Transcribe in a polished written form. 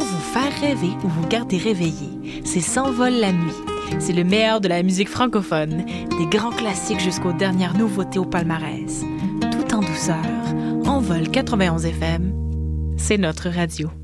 vous faire rêver ou vous garder réveillé. C'est S'envole la nuit. C'est le meilleur de la musique francophone, des grands classiques jusqu'aux dernières nouveautés au palmarès. Tout en douceur, Envol 91 FM, c'est notre radio.